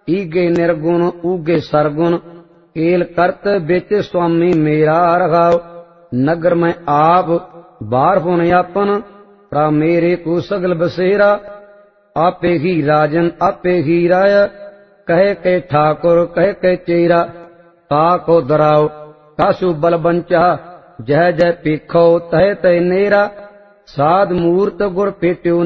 ईगे निर्गुण ऊगे सरगुण, केल करत बिच स्वामी मेरा रखाओ। नगर में आप बार पुन आपन, प्रा मेरे को सगल बसेरा। आपे ही राजन आपे ही राय, कहे के ठाकुर कहे के चेरा। का को दराओ कासु बल बंचा, जय जय पीखो तह तय नेरा। साध मूर्त गुर पेट्यो